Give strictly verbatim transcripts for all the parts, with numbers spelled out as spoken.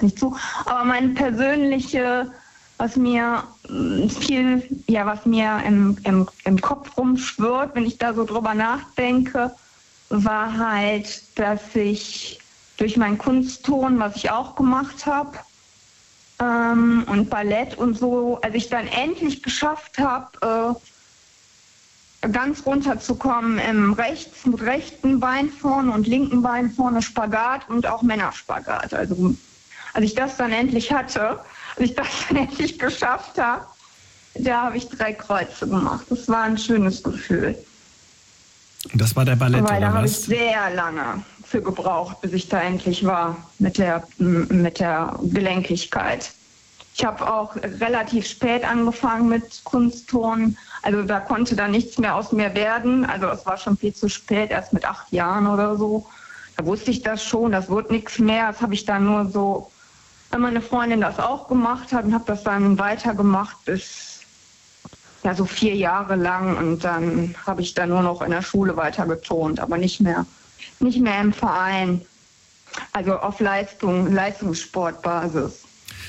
nicht zu. Aber meine persönliche, was mir mh, viel, ja, was mir im, im, im Kopf rumschwirrt, wenn ich da so drüber nachdenke, war halt, dass ich durch meinen Kunstton, was ich auch gemacht habe, ähm, und Ballett und so, als ich dann endlich geschafft habe, äh, ganz runterzukommen im rechts, mit rechten Bein vorne und linken Bein vorne Spagat und auch Männerspagat. Also als ich das dann endlich hatte, als ich das dann endlich geschafft habe, da habe ich drei Kreuze gemacht. Das war ein schönes Gefühl. Und das war der Ballett, Weil oder da habe ich was? sehr lange für gebraucht, bis ich da endlich war mit der, mit der Gelenkigkeit. Ich habe auch relativ spät angefangen mit Kunstturnen. Also da konnte dann nichts mehr aus mir werden. Also es war schon viel zu spät, erst mit acht Jahren oder so. Da wusste ich das schon, das wird nichts mehr. Das habe ich dann nur so, wenn meine Freundin das auch gemacht hat, und habe das dann weitergemacht bis ja so vier Jahre lang. Und dann habe ich dann nur noch in der Schule weiter getont, aber nicht mehr, nicht mehr im Verein. Also auf Leistung, Leistungssportbasis.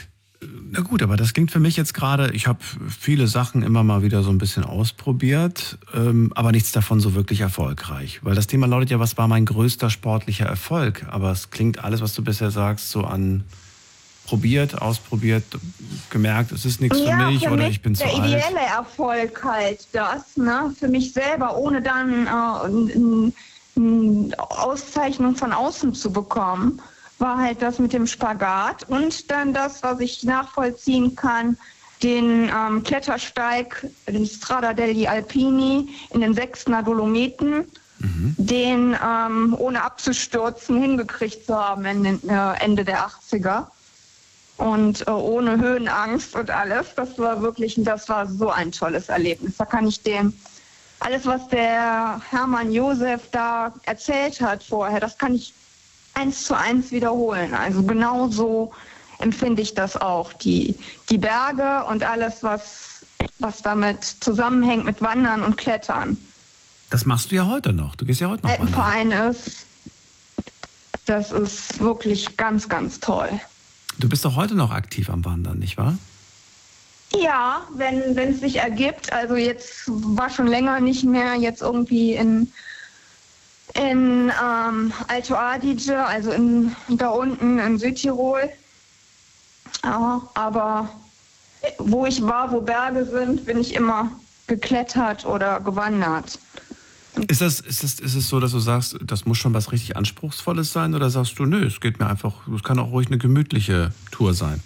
Na gut, aber das klingt für mich jetzt gerade, ich habe viele Sachen immer mal wieder so ein bisschen ausprobiert, ähm, aber nichts davon so wirklich erfolgreich. Weil das Thema lautet ja, was war mein größter sportlicher Erfolg? Aber es klingt alles, was du bisher sagst, so an probiert, ausprobiert, gemerkt, es ist nichts Ja, für mich für oder mich ich bin zu der alt. ideelle Erfolg halt das, ne? Für mich selber, ohne dann äh, eine Auszeichnung von außen zu bekommen, war halt das mit dem Spagat und dann das, was ich nachvollziehen kann, den ähm, Klettersteig, den Strada degli Alpini in den Sechstner Dolomiten, mhm. den ähm, ohne abzustürzen hingekriegt zu haben Ende, äh, Ende der achtziger. Und äh, ohne Höhenangst und alles. Das war wirklich, das war so ein tolles Erlebnis. Da kann ich dem, alles was der Hermann Josef da erzählt hat vorher, das kann ich eins zu eins wiederholen. Also genau so empfinde ich das auch. Die, die Berge und alles, was, was damit zusammenhängt mit Wandern und Klettern. Das machst du ja heute noch. Du gehst ja heute noch wandern. Verein ist, das ist wirklich ganz, ganz toll. Du bist doch heute noch aktiv am Wandern, nicht wahr? Ja, wenn wenn es sich ergibt. Also jetzt war schon länger nicht mehr jetzt irgendwie in in ähm, Alto Adige, also in, da unten in Südtirol. Ja, aber wo ich war, wo Berge sind, bin ich immer geklettert oder gewandert. Ist das, ist das, ist es so, dass du sagst, das muss schon was richtig Anspruchsvolles sein, oder sagst du, nö, es geht mir einfach, es kann auch ruhig eine gemütliche Tour sein?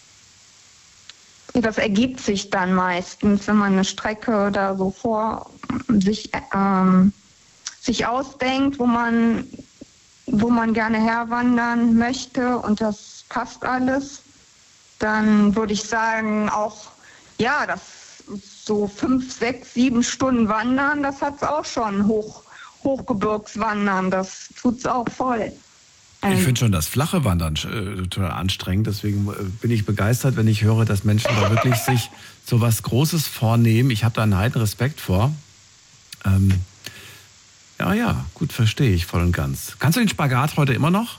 Das ergibt sich dann meistens, wenn man eine Strecke da so vor sich ähm, sich ausdenkt, wo man wo man gerne herwandern möchte und das passt alles, dann würde ich sagen auch, ja, das so fünf, sechs, sieben Stunden wandern, das hat's auch schon, Hoch, Hochgebirgswandern, das tut's auch voll. Ich finde schon das flache Wandern äh, total anstrengend, deswegen äh, bin ich begeistert, wenn ich höre, dass Menschen da wirklich sich so was Großes vornehmen. Ich habe da einen heiden Respekt vor. Ähm, ja, ja, gut, verstehe ich voll und ganz. Kannst du den Spagat heute immer noch?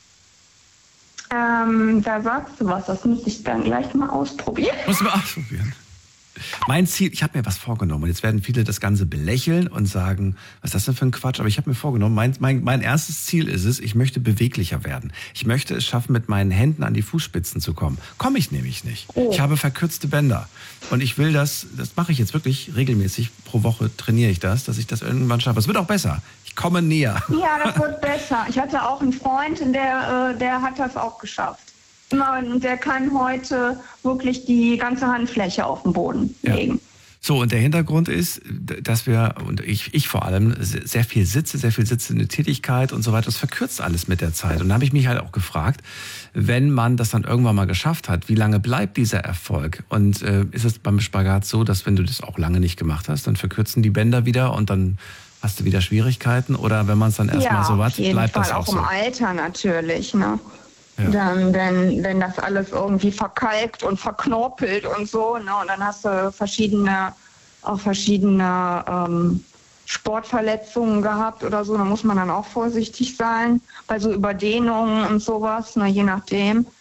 Ähm, da sagst du was, das müsste ich dann gleich mal ausprobieren. Musst du mal ausprobieren. Mein Ziel, ich habe mir was vorgenommen und jetzt werden viele das Ganze belächeln und sagen, was ist das denn für ein Quatsch? Aber ich habe mir vorgenommen, mein, mein, mein erstes Ziel ist es, ich möchte beweglicher werden. Ich möchte es schaffen, mit meinen Händen an die Fußspitzen zu kommen. Komme ich nämlich nicht. Oh. Ich habe verkürzte Bänder und ich will das, das mache ich jetzt wirklich regelmäßig, pro Woche trainiere ich das, dass ich das irgendwann schaffe. Es wird auch besser. Ich komme näher. Ja, das wird besser. Ich hatte auch einen Freund, der, der hat das auch geschafft. Der kann heute wirklich die ganze Handfläche auf den Boden legen. Ja. So, und der Hintergrund ist, dass wir, und ich, ich vor allem, sehr viel sitze, sehr viel sitzende Tätigkeit und so weiter. Das verkürzt alles mit der Zeit. Und da habe ich mich halt auch gefragt, wenn man das dann irgendwann mal geschafft hat, wie lange bleibt dieser Erfolg? Und äh, ist es beim Spagat so, dass wenn du das auch lange nicht gemacht hast, dann verkürzen die Bänder wieder und dann hast du wieder Schwierigkeiten? Oder wenn man es dann erstmal ja, so hat, bleibt Fall, das auch, auch so? Auch im Alter natürlich, ne? Ja. Dann, wenn, wenn das alles irgendwie verkalkt und verknorpelt und so, ne, und dann hast du verschiedene, auch verschiedene ähm, Sportverletzungen gehabt oder so, da muss man dann auch vorsichtig sein, bei so Überdehnungen und sowas, ne, je nachdem.